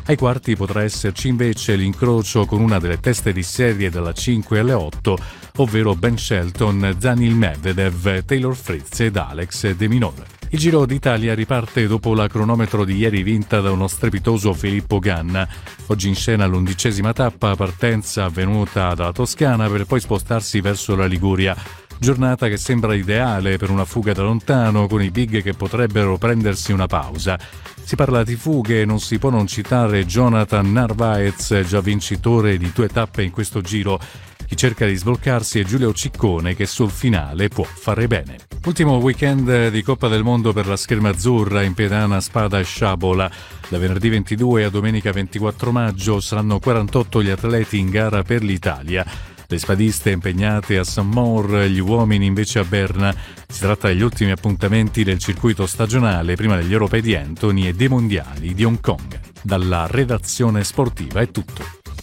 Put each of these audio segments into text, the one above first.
Ai quarti potrà esserci invece l'incrocio con una delle teste di serie dalla 5 alle 8, ovvero Ben Shelton, Daniil Medvedev, Taylor Fritz ed Alex de Minaur. Il Giro d'Italia riparte dopo la cronometro di ieri vinta da uno strepitoso Filippo Ganna. Oggi in scena l'11ª tappa, partenza avvenuta dalla Toscana per poi spostarsi verso la Liguria. Giornata che sembra ideale per una fuga da lontano, con i big che potrebbero prendersi una pausa. Si parla di fughe e non si può non citare Jonathan Narvaez, già vincitore di 2 tappe in questo Giro. Chi cerca di sbloccarsi è Giulio Ciccone, che sul finale può fare bene. Ultimo weekend di Coppa del Mondo per la scherma azzurra in pedana Spada e Sciabola. Da venerdì 22 a domenica 24 maggio saranno 48 gli atleti in gara per l'Italia. Le spadiste impegnate a St. Maur, gli uomini invece a Berna. Si tratta degli ultimi appuntamenti del circuito stagionale prima degli europei di Antony e dei mondiali di Hong Kong. Dalla redazione sportiva è tutto.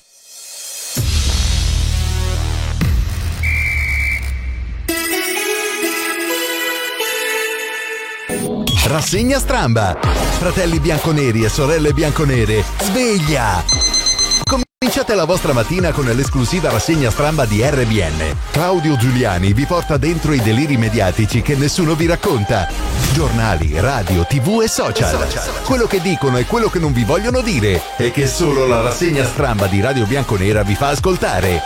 Rassegna Stramba. Fratelli bianconeri e sorelle bianconere, sveglia! Cominciate la vostra mattina con l'esclusiva rassegna Stramba di RBN. Claudio Giuliani vi porta dentro i deliri mediatici che nessuno vi racconta. Giornali, radio, TV e social. Quello che dicono e quello che non vi vogliono dire e che solo la rassegna Stramba di Radio Bianconera vi fa ascoltare.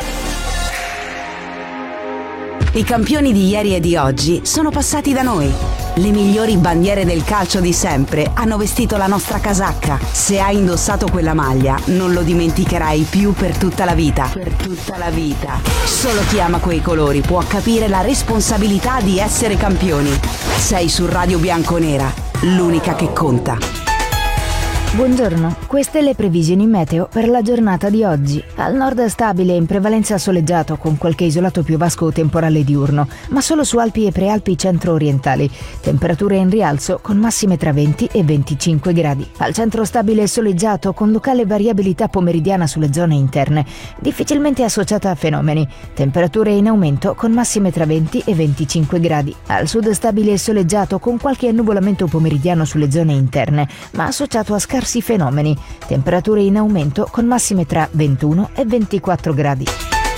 I campioni di ieri e di oggi sono passati da noi. Le migliori bandiere del calcio di sempre hanno vestito la nostra casacca. Se hai indossato quella maglia, non lo dimenticherai più per tutta la vita. Per tutta la vita. Solo chi ama quei colori può capire la responsabilità di essere campioni. Sei su Radio Bianconera, l'unica che conta. Buongiorno, queste le previsioni meteo per la giornata di oggi. Al nord stabile, in prevalenza soleggiato con qualche isolato piovasco temporale diurno, ma solo su Alpi e Prealpi centro-orientali. Temperature in rialzo con massime tra 20 e 25 gradi. Al centro stabile soleggiato con locale variabilità pomeridiana sulle zone interne, difficilmente associata a fenomeni. Temperature in aumento con massime tra 20 e 25 gradi. Al sud stabile soleggiato con qualche annuvolamento pomeridiano sulle zone interne, ma associato a scarsi fenomeni. Temperature in aumento con massime tra 21 e 24 gradi.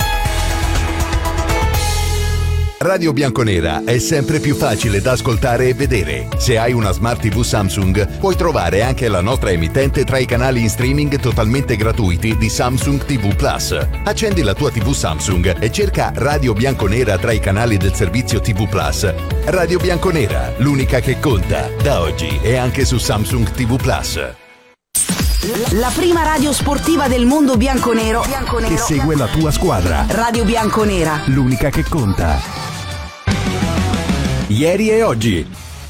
Radio Bianconera è sempre più facile da ascoltare e vedere. Se hai una Smart TV Samsung, puoi trovare anche la nostra emittente tra i canali in streaming totalmente gratuiti di Samsung TV Plus. Accendi la tua TV Samsung e cerca Radio Bianconera tra i canali del servizio TV Plus. Radio Bianconera, l'unica che conta, da oggi e anche su Samsung TV Plus. La prima radio sportiva del mondo bianconero che segue la tua squadra. Radio Bianconera, l'unica che conta. Ieri e oggi.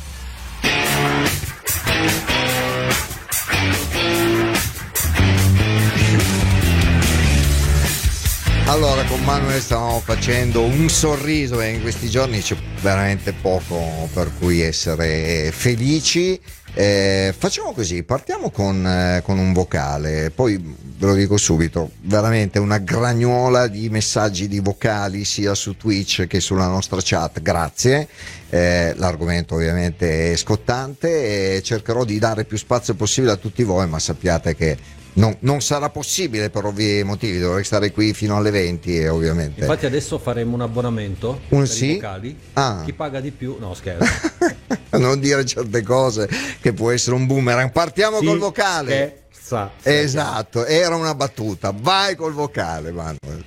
Allora, con Manuel stavamo facendo un sorriso e in questi giorni c'è veramente poco per cui essere felici. Facciamo così, partiamo con un vocale, poi ve lo dico subito, veramente una gragnola di messaggi di vocali sia su Twitch che sulla nostra chat, grazie. L'argomento ovviamente è scottante e cercherò di dare più spazio possibile a tutti voi, ma sappiate che non sarà possibile per ovvi motivi, dovrei stare qui fino alle 20 e ovviamente. Infatti adesso faremo un abbonamento per i vocali. Chi paga di più, no scherzo. Non dire certe cose che può essere un boomerang. Partiamo col vocale. Esatto, era una battuta. Vai col vocale, Manuel.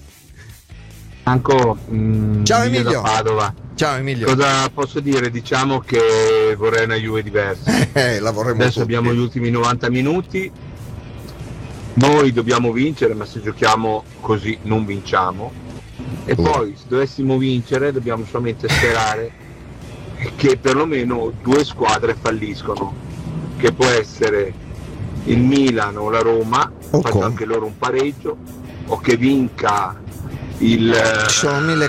Ciao Emilio da Padova. Ciao Emilio. Cosa posso dire? Diciamo che vorrei una Juve diversa. La vorremmo adesso tutti. Abbiamo gli ultimi 90 minuti. Noi dobbiamo vincere, ma se giochiamo così non vinciamo. E poi se dovessimo vincere dobbiamo solamente sperare che perlomeno 2 squadre falliscono, che può essere il Milan o la Roma, fatto anche loro un pareggio, o che vinca il ci sono 1000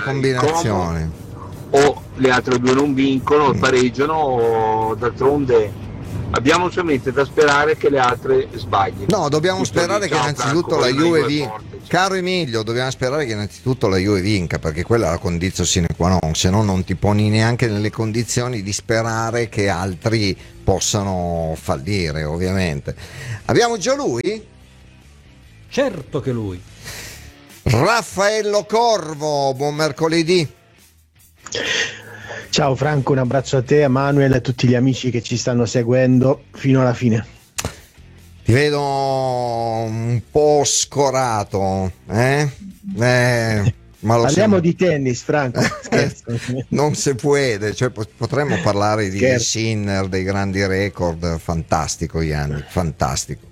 combinazioni, o le altre 2 non vincono, pareggiano, o d'altronde Abbiamo solamente da sperare che le altre sbaglino. No, dobbiamo sperare che innanzitutto la Juve vinca. Caro Emilio, dobbiamo sperare che innanzitutto la Juve vinca, perché quella è la condizione sine qua non, se no non ti poni neanche nelle condizioni di sperare che altri possano fallire, ovviamente. Abbiamo già lui? Certo che lui. Raffaello Corvo, buon mercoledì. Ciao Franco, un abbraccio a te, a Manuel e a tutti gli amici che ci stanno seguendo fino alla fine. Ti vedo un po' scorato, ma lo parliamo di tennis, Franco. Non si può, cioè, potremmo parlare di Sinner, dei grandi record, fantastico Yannick, fantastico.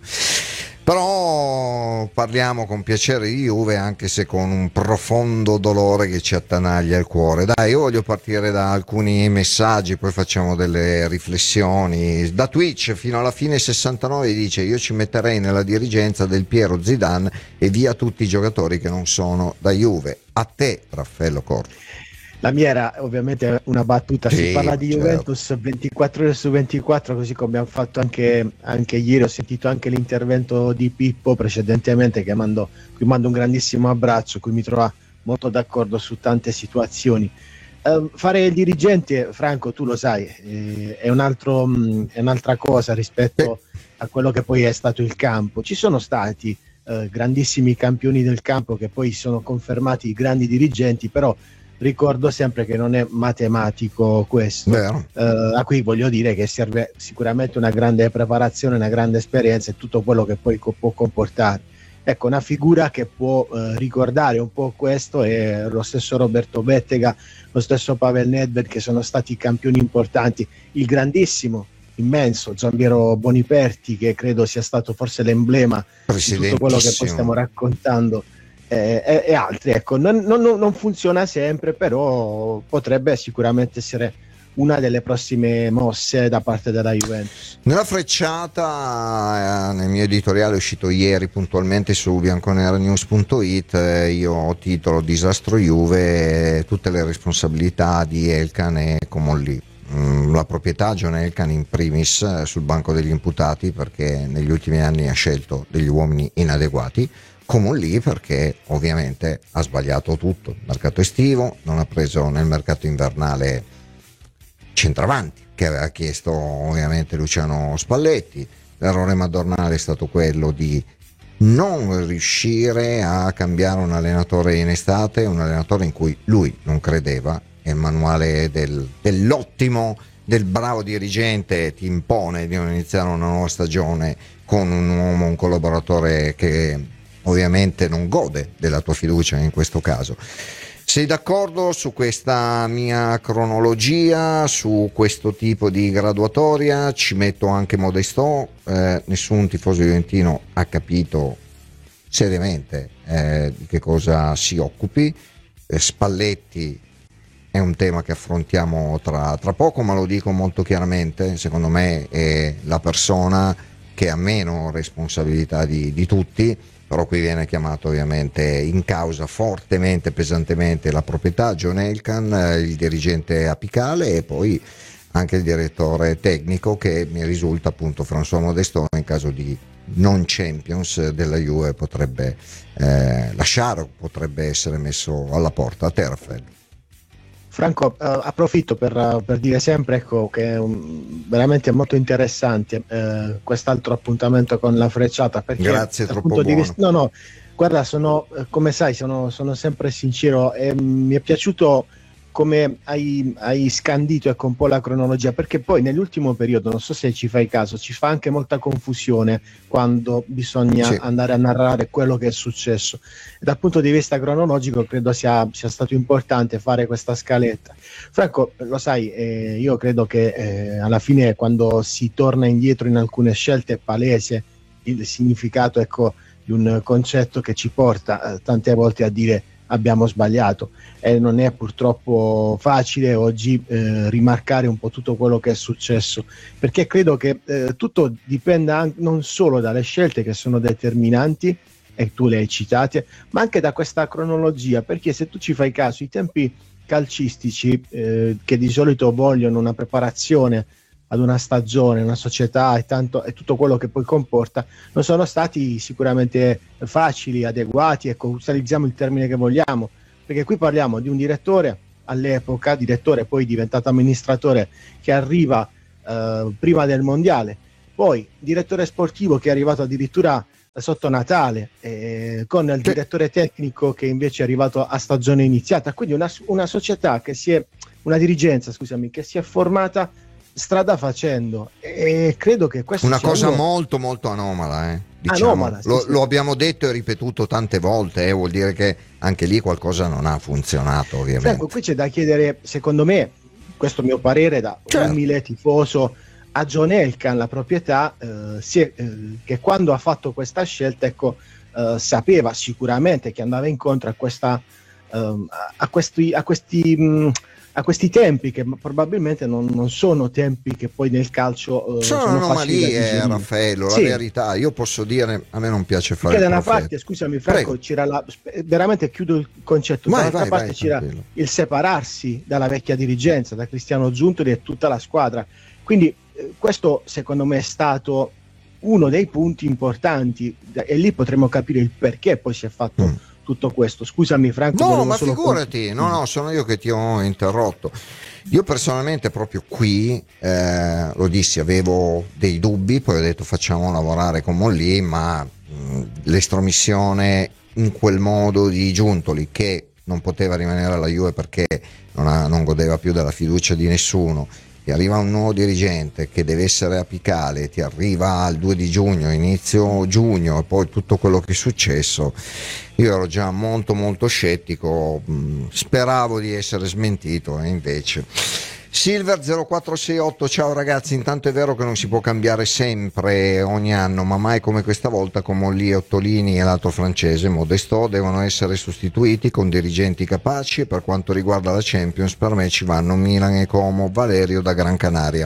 Però parliamo con piacere di Juve, anche se con un profondo dolore che ci attanaglia il cuore. Dai, io voglio partire da alcuni messaggi, poi facciamo delle riflessioni. Da Twitch fino alla fine 69 dice: io ci metterei nella dirigenza del Piero Zidane e via tutti i giocatori che non sono da Juve. A te, Raffaello Corti. La mia era ovviamente una battuta, sì, si parla di Juventus, certo. 24 ore su 24, così come abbiamo fatto anche ieri. Ho sentito anche l'intervento di Pippo precedentemente, cui mando un grandissimo abbraccio, cui mi trova molto d'accordo su tante situazioni. Fare il dirigente, Franco, tu lo sai, è un'altra cosa rispetto a quello che poi è stato il campo. Ci sono stati grandissimi campioni del campo che poi sono confermati grandi dirigenti, però ricordo sempre che non è matematico questo, a cui voglio dire che serve sicuramente una grande preparazione, una grande esperienza e tutto quello che poi può comportare. Ecco, una figura che può ricordare un po' questo è lo stesso Roberto Bettega, lo stesso Pavel Nedved, che sono stati campioni importanti, il grandissimo, immenso Giampiero Boniperti, che credo sia stato forse l'emblema di tutto quello che poi stiamo raccontando, e altri. Ecco, non funziona sempre, però potrebbe sicuramente essere una delle prossime mosse da parte della Juventus. Nella frecciata, nel mio editoriale uscito ieri puntualmente su bianconeranews.it, io ho titolo Disastro Juve, tutte le responsabilità di Elkann e Comolli. La proprietà, John Elkann in primis, sul banco degli imputati, perché negli ultimi anni ha scelto degli uomini inadeguati. Comolli perché ovviamente ha sbagliato tutto, mercato estivo, non ha preso nel mercato invernale centravanti che aveva chiesto ovviamente Luciano Spalletti. L'errore madornale è stato quello di non riuscire a cambiare un allenatore in estate, un allenatore in cui lui non credeva, e il manuale dell'ottimo, del bravo dirigente ti impone di non iniziare una nuova stagione con un uomo, un collaboratore che ovviamente non gode della tua fiducia in questo caso. Sei d'accordo su questa mia cronologia, su questo tipo di graduatoria? Ci metto anche Modesto, nessun tifoso juventino ha capito seriamente di che cosa si occupi. Spalletti è un tema che affrontiamo tra poco, ma lo dico molto chiaramente, secondo me è la persona che ha meno responsabilità di tutti. Però qui viene chiamato ovviamente in causa fortemente, pesantemente la proprietà, John Elkann, il dirigente apicale e poi anche il direttore tecnico, che mi risulta appunto François Modesto, in caso di non Champions della Juve potrebbe lasciare, potrebbe essere messo alla porta. A te, Raffaele. Franco, approfitto per dire sempre, ecco, che è veramente molto interessante quest'altro appuntamento con la frecciata, perché grazie, troppo buono. No, guarda, come sai, sono sempre sincero e mi è piaciuto come hai scandito, ecco, un po' la cronologia, perché poi nell'ultimo periodo, non so se ci fai caso, ci fa anche molta confusione quando bisogna andare a narrare quello che è successo. Dal punto di vista cronologico credo sia stato importante fare questa scaletta. Franco, lo sai, io credo che alla fine, quando si torna indietro in alcune scelte, è palese il significato, ecco, di un concetto che ci porta tante volte a dire abbiamo sbagliato, e non è purtroppo facile oggi rimarcare un po' tutto quello che è successo, perché credo che tutto dipenda non solo dalle scelte che sono determinanti, e tu le hai citate, ma anche da questa cronologia, perché se tu ci fai caso, i tempi calcistici che di solito vogliono una preparazione ad una stagione, una società e tutto quello che poi comporta, non sono stati sicuramente facili, adeguati, ecco, utilizziamo il termine che vogliamo, perché qui parliamo di un direttore all'epoca, direttore poi diventato amministratore, che arriva prima del mondiale, poi direttore sportivo che è arrivato addirittura sotto Natale, con il direttore tecnico che invece è arrivato a stagione iniziata, quindi una società una dirigenza, scusami, che si è formata strada facendo, e credo che questo una sia cosa molto molto anomala, diciamo. Anomala, sì. Lo abbiamo detto e ripetuto tante volte, vuol dire che anche lì qualcosa non ha funzionato, ovviamente. Franco, qui c'è da chiedere, secondo me, questo mio parere da umile tifoso, a John Elkann, la proprietà, che quando ha fatto questa scelta, ecco, sapeva sicuramente che andava incontro a questa a questi tempi che probabilmente non sono tempi che poi nel calcio sono anomalie, Raffaello, la verità. Io posso dire, a me non piace fare da una parte, scusami Franco, c'era veramente chiudo il concetto, dall'altra parte c'era il separarsi dalla vecchia dirigenza, da Cristiano Giuntoli e tutta la squadra, quindi questo secondo me è stato uno dei punti importanti, e lì potremmo capire il perché poi si è fatto tutto questo. Scusami Franco. No, ma figurati, no, sono io che ti ho interrotto. Io personalmente proprio qui lo dissi, avevo dei dubbi, poi ho detto facciamo lavorare con Mollì, ma l'estromissione in quel modo di Giuntoli, che non poteva rimanere alla Juve perché non godeva più della fiducia di nessuno, ti arriva un nuovo dirigente che deve essere apicale, ti arriva il 2 di giugno, inizio giugno, e poi tutto quello che è successo, io ero già molto molto scettico, speravo di essere smentito e invece. Silver 0468, ciao ragazzi, intanto è vero che non si può cambiare sempre ogni anno, ma mai come questa volta con Mollì, Ottolini e l'altro francese Modestò devono essere sostituiti con dirigenti capaci, e per quanto riguarda la Champions per me ci vanno Milan e Como. Valerio da Gran Canaria.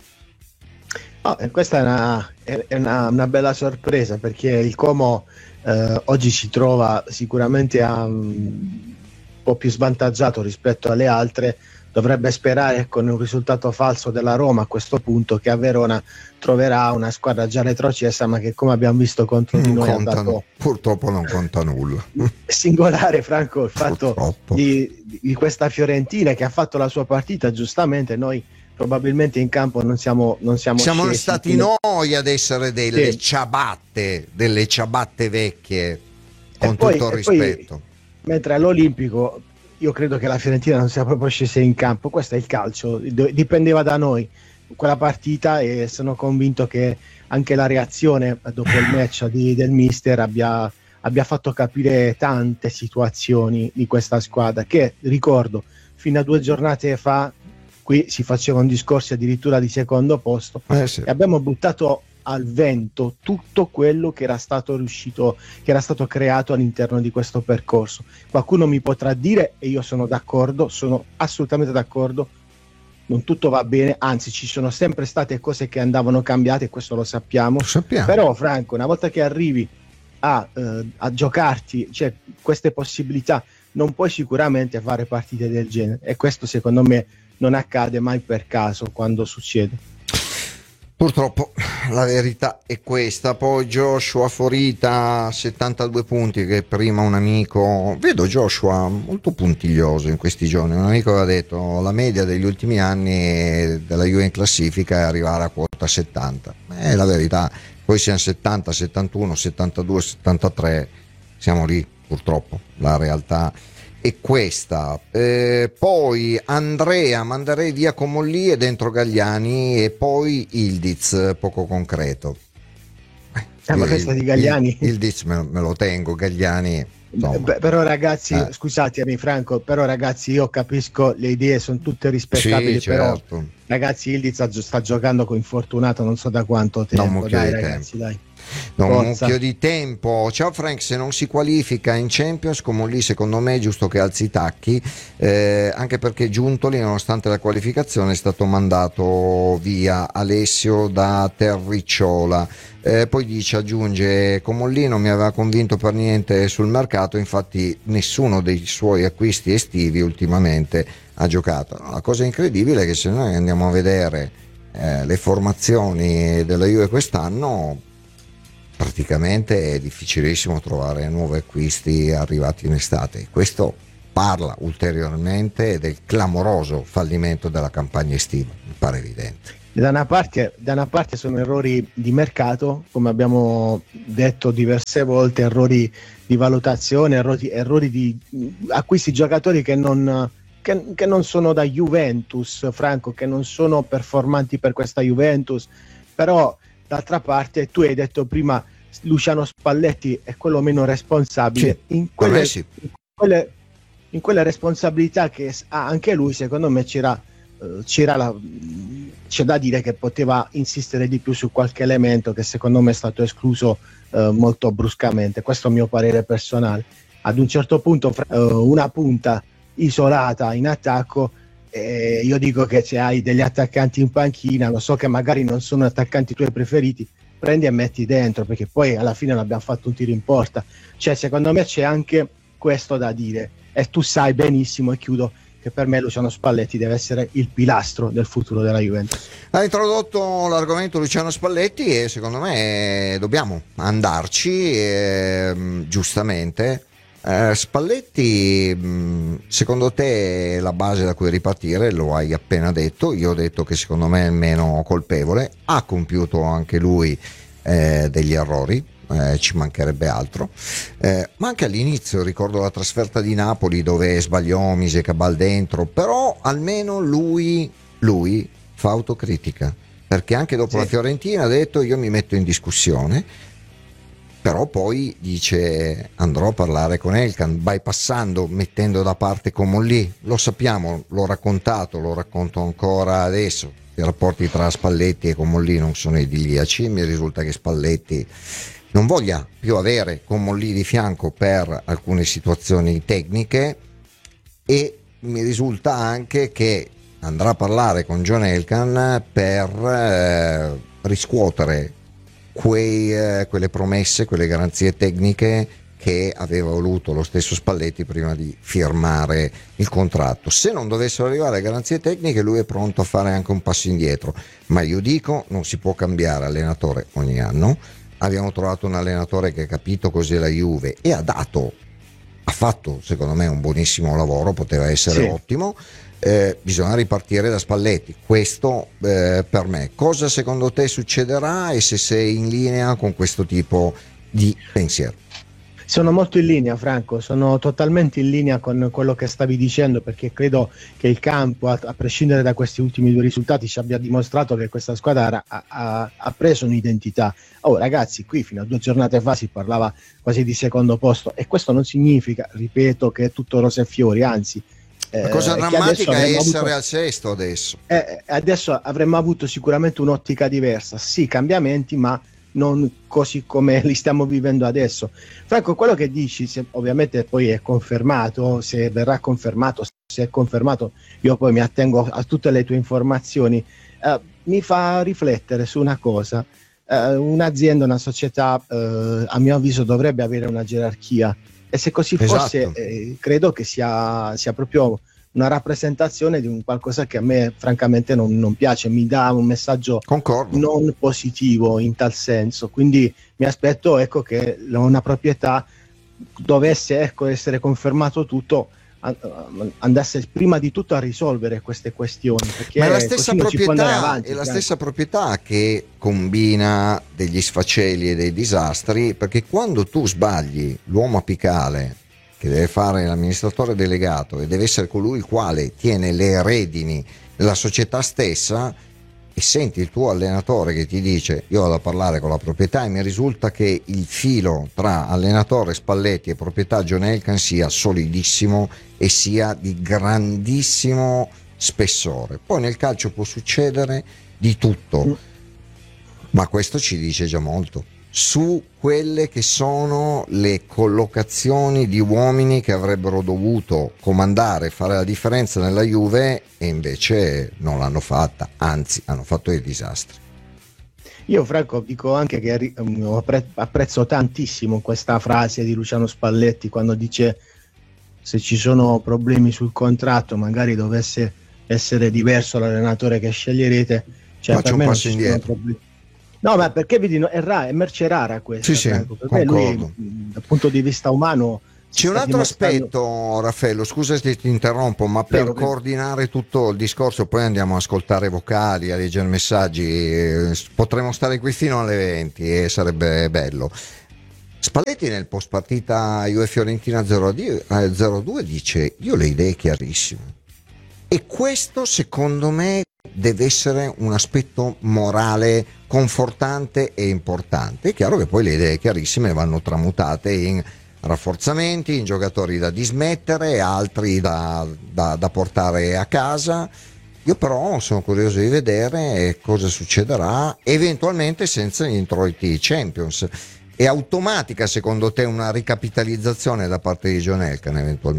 Questa è una bella sorpresa, perché il Como oggi si trova sicuramente un po' più svantaggiato rispetto alle altre. Dovrebbe sperare con un risultato falso della Roma a questo punto, che a Verona troverà una squadra già retrocessa, ma che, come abbiamo visto contro di noi, purtroppo non conta nulla. Singolare, Franco, il fatto di questa Fiorentina che ha fatto la sua partita giustamente. Noi probabilmente in campo non siamo scesi, stati noi ad essere delle ciabatte vecchie, con tutto il rispetto. Mentre all'Olimpico io credo che la Fiorentina non sia proprio scesa in campo. Questo è il calcio, dipendeva da noi quella partita, e sono convinto che anche la reazione dopo il match del mister abbia fatto capire tante situazioni di questa squadra, che ricordo fino a 2 giornate fa qui si facevano discorsi addirittura di secondo posto, sì. E abbiamo buttato al vento tutto quello che era stato creato all'interno di questo percorso. Qualcuno mi potrà dire, e io sono d'accordo, sono assolutamente d'accordo, non tutto va bene, anzi ci sono sempre state cose che andavano cambiate, e questo lo sappiamo. Però Franco, una volta che arrivi a giocarti, cioè, queste possibilità, non puoi sicuramente fare partite del genere, e questo secondo me non accade mai per caso quando succede. Purtroppo la verità è questa. Poi Joshua Forita 72 punti, che prima un amico, vedo Joshua molto puntiglioso in questi giorni, un amico aveva detto la media degli ultimi anni della Juve in classifica è arrivare a quota 70, è la verità. Poi siamo 70, 71, 72, 73, siamo lì, purtroppo la realtà è questa. Poi Andrea, manderei via con Mollì e dentro Galliani, e poi Ildiz, poco concreto. Ma questa di Galliani, Ildiz me lo tengo, Galliani però ragazzi, scusatemi Franco, però ragazzi, io capisco, le idee sono tutte rispettabili, sì, certo. Però ragazzi, Ildiz sta giocando con infortunato non so da quanto tempo, dai ragazzi, dai. Un mucchio di tempo. Ciao Frank, se non si qualifica in Champions come lì, secondo me è giusto che alzi i tacchi, anche perché Giuntoli, nonostante la qualificazione, è stato mandato via. Alessio da Terricciola. Poi aggiunge Comolli non mi aveva convinto per niente sul mercato, infatti nessuno dei suoi acquisti estivi ultimamente ha giocato. La cosa incredibile è che se noi andiamo a vedere le formazioni della Juve quest'anno praticamente è difficilissimo trovare nuovi acquisti arrivati in estate. Questo parla ulteriormente del clamoroso fallimento della campagna estiva, mi pare evidente. Da una parte sono errori di mercato, come abbiamo detto diverse volte, errori di valutazione, errori di acquisti giocatori che non sono da Juventus, Franco, che non sono performanti per questa Juventus. Però d'altra parte tu hai detto prima Luciano Spalletti è quello meno responsabile. Sì, in quelle responsabilità che ha anche lui, secondo me c'è da dire che poteva insistere di più su qualche elemento che secondo me è stato escluso molto bruscamente. Questo è il mio parere personale. Ad un certo punto una punta isolata in attacco, io dico che se hai degli attaccanti in panchina, lo so che magari non sono attaccanti tuoi preferiti, prendi e metti dentro, perché poi alla fine l'abbiamo fatto un tiro in porta. Cioè, secondo me c'è anche questo da dire, e tu sai benissimo, e chiudo, che per me Luciano Spalletti deve essere il pilastro del futuro della Juventus. Ha introdotto l'argomento Luciano Spalletti e secondo me dobbiamo andarci, giustamente. Spalletti, secondo te la base da cui ripartire, lo hai appena detto, io ho detto che secondo me è il meno colpevole, ha compiuto anche lui degli errori, ci mancherebbe altro, ma anche all'inizio ricordo la trasferta di Napoli dove sbagliò, mise Cabal dentro, però almeno lui fa autocritica, perché anche dopo la Fiorentina ha detto io mi metto in discussione, però poi dice andrò a parlare con Elkan, bypassando, mettendo da parte Comolli. Lo sappiamo, l'ho raccontato, lo racconto ancora adesso, i rapporti tra Spalletti e Comolli non sono idilliaci, mi risulta che Spalletti non voglia più avere Comolli di fianco per alcune situazioni tecniche, e mi risulta anche che andrà a parlare con John Elkan per riscuotere quelle promesse, quelle garanzie tecniche che aveva voluto lo stesso Spalletti prima di firmare il contratto. Se non dovessero arrivare garanzie tecniche, lui è pronto a fare anche un passo indietro, ma io dico non si può cambiare allenatore ogni anno. Abbiamo trovato un allenatore che ha capito cos'è la Juve e ha fatto secondo me un buonissimo lavoro, poteva essere ottimo. Bisogna ripartire da Spalletti, questo per me. Cosa secondo te succederà e se sei in linea con questo tipo di pensiero? Sono molto in linea, Franco, sono totalmente in linea con quello che stavi dicendo, perché credo che il campo, a prescindere da questi ultimi due risultati, ci abbia dimostrato che questa squadra ha preso un'identità. Oh ragazzi, qui fino a 2 giornate fa si parlava quasi di secondo posto, e questo non significa, ripeto, che è tutto rose e fiori, anzi. La cosa drammatica è essere al sesto adesso. Adesso avremmo avuto sicuramente un'ottica diversa, sì, cambiamenti, ma non così come li stiamo vivendo adesso. Franco, quello che dici, ovviamente poi è confermato, se verrà confermato, se è confermato, io poi mi attengo a tutte le tue informazioni, mi fa riflettere su una cosa. Un'azienda, una società, a mio avviso dovrebbe avere una gerarchia, e se così fosse, credo che sia proprio una rappresentazione di un qualcosa che a me francamente non piace, mi dà un messaggio non positivo in tal senso. Quindi mi aspetto, che una proprietà dovesse essere confermato tutto, andasse prima di tutto a risolvere queste questioni, perché ma è la stessa proprietà, è la stessa proprietà che combina degli sfaceli e dei disastri, perché quando tu sbagli l'uomo apicale che deve fare l'amministratore delegato e deve essere colui il quale tiene le redini della società stessa, e senti il tuo allenatore che ti dice io vado a parlare con la proprietà, e mi risulta che il filo tra allenatore Spalletti e proprietà John Elkan sia solidissimo e sia di grandissimo spessore. Poi nel calcio può succedere di tutto, ma questo ci dice già molto su quelle che sono le collocazioni di uomini che avrebbero dovuto comandare, fare la differenza nella Juve, e invece non l'hanno fatta, anzi hanno fatto dei disastri. Io Franco dico anche che apprezzo tantissimo questa frase di Luciano Spalletti quando dice se ci sono problemi sul contratto, magari dovesse essere diverso l'allenatore che sceglierete, Cioè, faccio un passo indietro. No, ma perché vedi, è merce rara questa. Sì, perché lui, dal punto di vista umano. C'è un altro aspetto, Raffaello, scusa se ti interrompo, ma per coordinare tutto il discorso, poi andiamo a ascoltare vocali, a leggere messaggi, potremmo stare qui fino alle 20 e sarebbe bello. Spalletti nel post partita Juve Fiorentina 0-2 dice: io ho le idee chiarissime, e questo secondo me deve essere un aspetto morale confortante e importante. È chiaro che poi le idee chiarissime vanno tramutate in rafforzamenti, in giocatori da dismettere, altri da portare a casa. Io però sono curioso di vedere cosa succederà eventualmente senza gli introiti Champions. È automatica secondo te una ricapitalizzazione da parte di John Elkann eventualmente?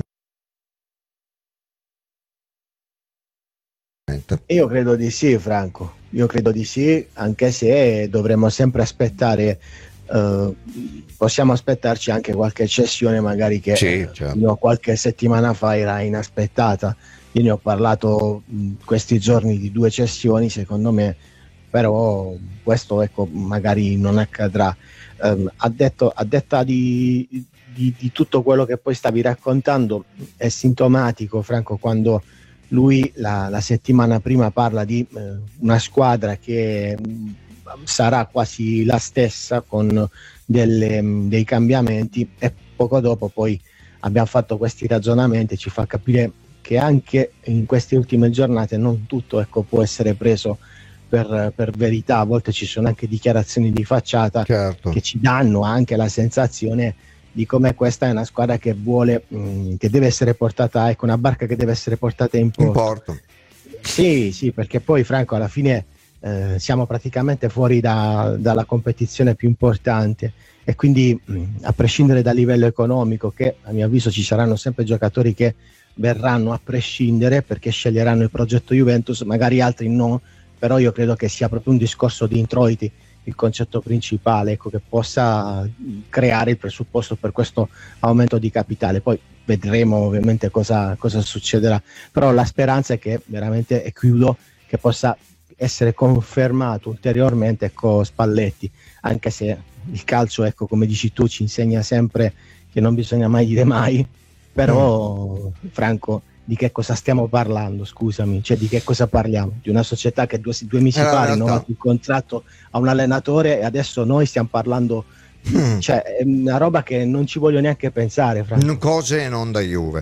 Io credo di sì, Franco, io credo di sì, anche se dovremmo sempre aspettare, possiamo aspettarci anche qualche cessione magari che certo. Qualche settimana fa era inaspettata. Io ne ho parlato questi giorni di 2 cessioni, secondo me, però questo magari non accadrà. A detta di tutto quello che poi stavi raccontando, è sintomatico, Franco, quando lui la settimana prima parla di una squadra che sarà quasi la stessa con dei cambiamenti, e poco dopo poi abbiamo fatto questi ragionamenti. Ci fa capire che anche in queste ultime giornate non tutto può essere preso per verità. A volte ci sono anche dichiarazioni di facciata, certo, che ci danno anche la sensazione di come questa è una squadra che vuole, che deve essere portata, una barca che deve essere portata in porto. Sì, perché poi, Franco, alla fine siamo praticamente fuori dalla competizione più importante, e quindi a prescindere dal livello economico, che a mio avviso ci saranno sempre giocatori che verranno a prescindere perché sceglieranno il progetto Juventus, magari altri no, però io credo che sia proprio un discorso di introiti il concetto principale, che possa creare il presupposto per questo aumento di capitale. Poi vedremo ovviamente cosa succederà, però la speranza è che veramente, e chiudo, che possa essere confermato ulteriormente Spalletti, anche se il calcio, come dici tu, ci insegna sempre che non bisogna mai dire mai, però Franco, di che cosa stiamo parlando? Scusami, cioè di che cosa parliamo? Di una società che 2 mesi fa ha rinnovato il contratto a un allenatore, e adesso noi stiamo parlando, cioè è una roba che non ci voglio neanche pensare, Franco. Cose non da Juve.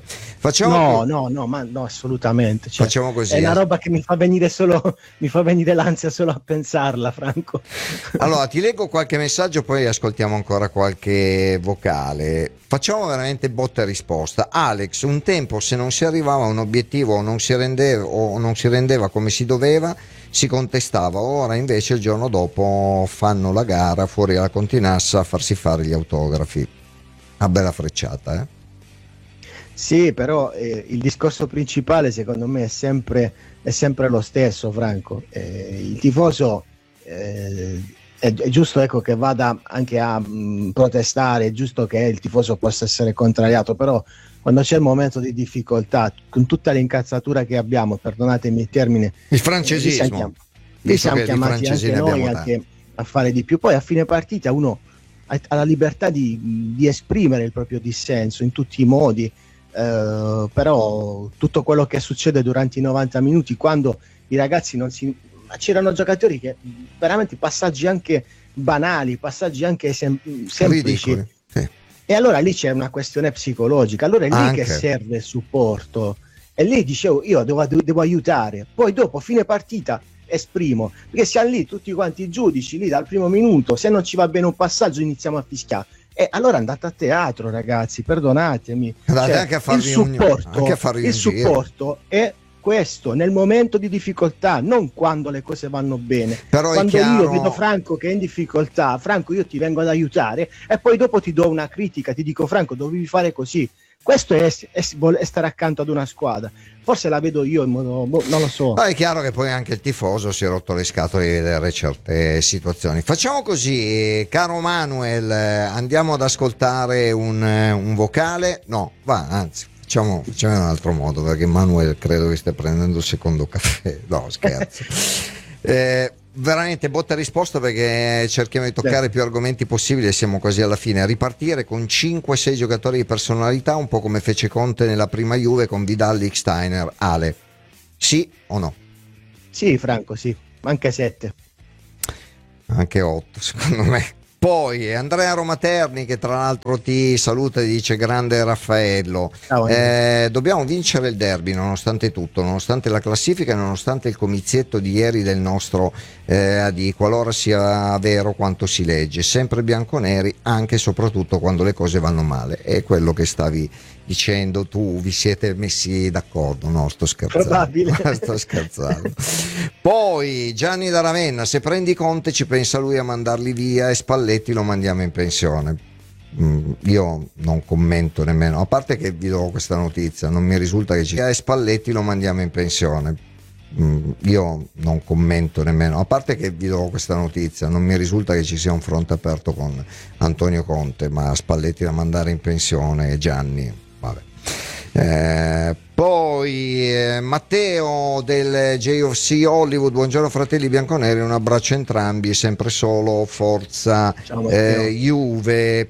No, assolutamente. Cioè, facciamo così. È una roba che mi fa venire l'ansia solo a pensarla, Franco. Allora, ti leggo qualche messaggio, poi ascoltiamo ancora qualche vocale. Facciamo veramente botta e risposta. Alex: un tempo, se non si arrivava a un obiettivo o non si rendeva come si doveva, si contestava. Ora invece il giorno dopo fanno la gara fuori alla Continassa a farsi fare gli autografi. Una bella frecciata, Sì, però il discorso principale secondo me è sempre lo stesso, Franco. Il tifoso è giusto che vada anche a protestare, è giusto che il tifoso possa essere contrariato, però quando c'è il momento di difficoltà, con tutta l'incazzatura che abbiamo, perdonatemi il termine, il francesismo, siamo chiamati anche noi a fare di più. Poi a fine partita uno ha la libertà di esprimere il proprio dissenso in tutti i modi, però tutto quello che succede durante i 90 minuti, quando i ragazzi c'erano giocatori che veramente passaggi anche banali, passaggi anche semplici, ridicoli, sì. E allora lì c'è una questione psicologica, allora è lì anche che serve il supporto, e lì dicevo io devo aiutare, poi dopo fine partita esprimo, perché siamo lì tutti quanti giudici lì dal primo minuto, se non ci va bene un passaggio iniziamo a fischiare. E allora andate a teatro, ragazzi, perdonatemi, anche a fare il supporto è questo, nel momento di difficoltà, non quando le cose vanno bene. Però quando io vedo Franco che è in difficoltà, Franco, io ti vengo ad aiutare, e poi dopo ti do una critica, ti dico: Franco, dovevi fare così. Questo è stare accanto ad una squadra. Forse la vedo io in modo, non lo so. È chiaro che poi anche il tifoso si è rotto le scatole di vedere certe situazioni. Facciamo così, caro Manuel, andiamo ad ascoltare un vocale. Facciamo in un altro modo, perché Manuel credo che stia prendendo il secondo caffè. No, scherzo. Veramente botta risposta, perché cerchiamo di toccare più argomenti possibili e siamo quasi alla fine. Ripartire con 5-6 giocatori di personalità, un po' come fece Conte nella prima Juve con Vidal, Lichtsteiner. Ale, sì o no? Sì, Franco, sì, anche 7. Anche 8 secondo me. Poi Andrea Romaterni, che tra l'altro ti saluta e dice: grande Raffaello, dobbiamo vincere il derby nonostante tutto, nonostante la classifica e nonostante il comizietto di ieri del nostro AD, qualora sia vero quanto si legge, sempre bianconeri anche e soprattutto quando le cose vanno male. È quello che stavi dicendo tu, vi siete messi d'accordo? No, sto scherzando. Probabile. Sto scherzando. Poi Gianni da Ravenna: se prendi Conte ci pensa lui a mandarli via e Spalletti lo mandiamo in pensione. Io non commento nemmeno, a parte che vi do questa notizia, non mi risulta che ci sia, e Spalletti lo mandiamo in pensione. Io non commento nemmeno, a parte che vi do questa notizia, non mi risulta che ci sia un fronte aperto con Antonio Conte, ma Spalletti da mandare in pensione, Gianni, vabbè. Poi Matteo del JOC Hollywood: buongiorno fratelli bianconeri, un abbraccio a entrambi, sempre solo, forza Juve.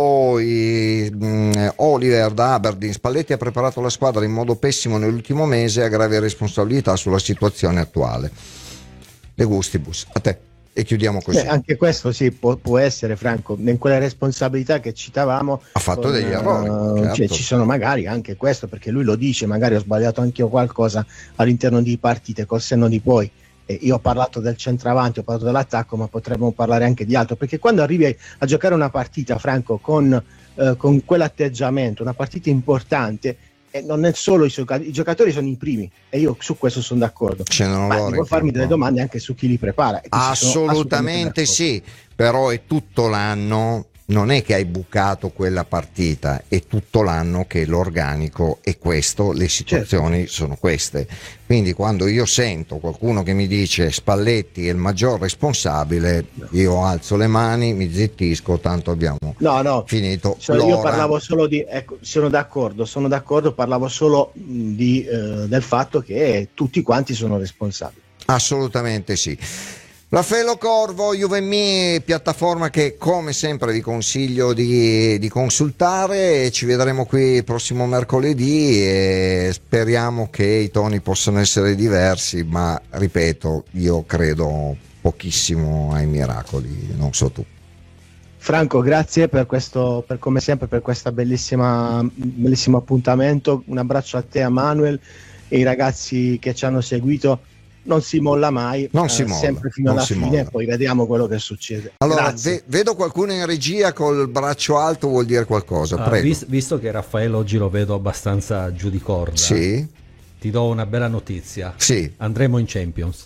Poi Oliver da Aberdeen: Spalletti ha preparato la squadra in modo pessimo nell'ultimo mese, ha gravi responsabilità sulla situazione attuale. De gustibus, a te. E chiudiamo così. Anche questo sì, può essere, Franco, in quelle responsabilità che citavamo ha fatto degli errori, certo. Cioè, ci sono magari anche questo, perché lui lo dice, magari ho sbagliato anch'io qualcosa all'interno di partite, col senno di poi. Io ho parlato del centravanti, ho parlato dell'attacco, ma potremmo parlare anche di altro, perché quando arrivi a giocare una partita, Franco, con quell'atteggiamento, una partita importante, non è solo i giocatori sono i primi, e io su questo sono d'accordo, ma devo farmi delle domande anche su chi li prepara. Assolutamente sì, però è tutto l'anno, non è che hai bucato quella partita, è tutto l'anno che l'organico è questo, le situazioni sono queste. Quindi quando io sento qualcuno che mi dice Spalletti è il maggior responsabile, io alzo le mani, mi zittisco, tanto abbiamo finito. Io parlavo solo di, sono d'accordo, parlavo solo del fatto che tutti quanti sono responsabili. Assolutamente sì. Raffaello Corvo, Juve.me, piattaforma che come sempre vi consiglio di consultare. Ci vedremo qui il prossimo mercoledì e speriamo che i toni possano essere diversi, ma ripeto, io credo pochissimo ai miracoli, non so tu. Franco, grazie per questo, per come sempre, per questo bellissimo appuntamento. Un abbraccio a te, a Manuel e i ragazzi che ci hanno seguito. Non si molla mai, sempre fino alla fine, poi vediamo quello che succede. Allora, vedo qualcuno in regia col braccio alto, vuol dire qualcosa. Prego. Visto che Raffaele oggi lo vedo abbastanza giù di corda, sì, ti do una bella notizia. Sì. Andremo in Champions.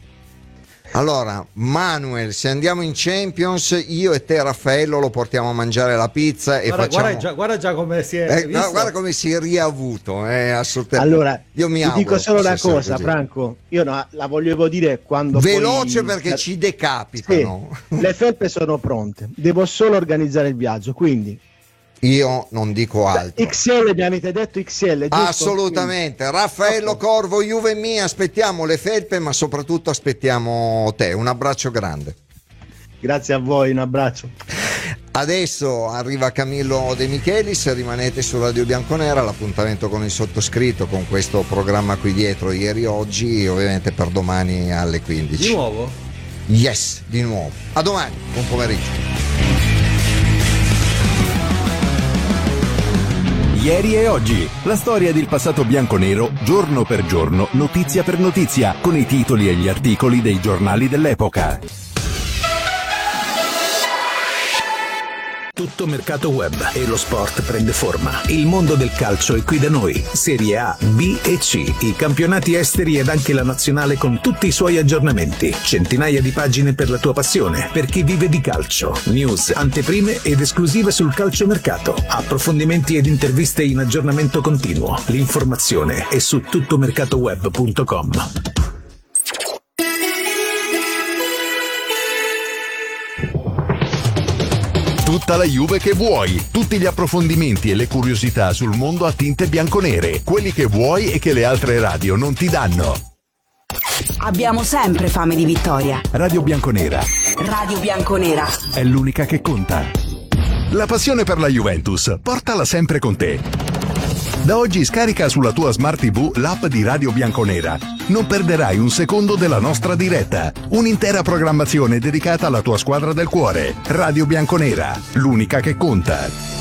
Allora, Manuel, se andiamo in Champions, io e te, Raffaello, lo portiamo a mangiare la pizza e guarda già come si è guarda come si è riavuto, assolutamente. Allora, io mi dico solo una cosa, Franco, io la volevo dire quando veloce, perché ci decapitano. Sì, le felpe sono pronte, devo solo organizzare il viaggio, quindi io non dico altro. XL, mi avete detto XL, giusto? Assolutamente. Quindi Raffaello Corvo, Juve.me, aspettiamo le felpe, ma soprattutto aspettiamo te. Un abbraccio grande. Grazie a voi, un abbraccio. Adesso arriva Camillo De Michelis, rimanete su Radio Bianconera, l'appuntamento con il sottoscritto, con questo programma qui dietro, ieri, oggi, ovviamente per domani alle 15. Di nuovo? Yes, di nuovo. A domani, buon pomeriggio. Ieri e oggi, la storia del passato bianconero, giorno per giorno, notizia per notizia, con i titoli e gli articoli dei giornali dell'epoca. Tutto mercato web e lo sport prende forma. Il mondo del calcio è qui da noi. Serie A, B e C, i campionati esteri ed anche la nazionale con tutti i suoi aggiornamenti. Centinaia di pagine per la tua passione, per chi vive di calcio. News, anteprime ed esclusive sul calciomercato. Approfondimenti ed interviste in aggiornamento continuo. L'informazione è su tuttomercatoweb.com. Tutta la Juve che vuoi, tutti gli approfondimenti e le curiosità sul mondo a tinte bianconere, quelli che vuoi e che le altre radio non ti danno. Abbiamo sempre fame di vittoria. Radio Bianconera. Radio Bianconera. È l'unica che conta. La passione per la Juventus, portala sempre con te. Da oggi scarica sulla tua Smart TV l'app di Radio Bianconera. Non perderai un secondo della nostra diretta. Un'intera programmazione dedicata alla tua squadra del cuore. Radio Bianconera, l'unica che conta.